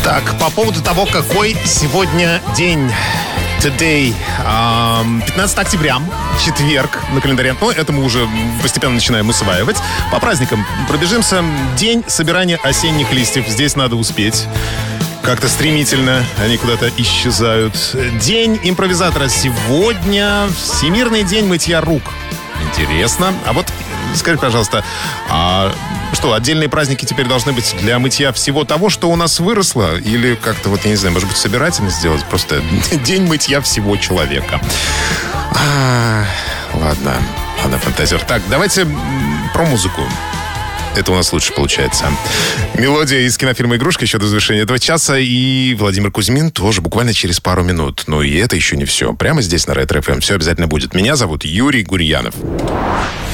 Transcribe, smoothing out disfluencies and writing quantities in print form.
Так, по поводу того, какой сегодня день. Today. 15 октября, четверг на календаре. Ну, это мы уже постепенно начинаем усваивать. По праздникам пробежимся. День собирания осенних листьев. Здесь надо успеть. Как-то стремительно они куда-то исчезают. День импровизатора. Сегодня Всемирный день мытья рук. Интересно. А вот скажи, пожалуйста, что, отдельные праздники теперь должны быть для мытья всего того, что у нас выросло? Или как-то, вот, я не знаю, может быть, собирательно сделать? Просто день мытья всего человека. Ладно, фантазер. Так, давайте про музыку. Это у нас лучше получается. Мелодия из кинофильма «Игрушка» еще до завершения этого часа. И Владимир Кузьмин тоже буквально через пару минут. Но и это еще не все. Прямо здесь на Ретро ФМ все обязательно будет. Меня зовут Юрий Гурьянов.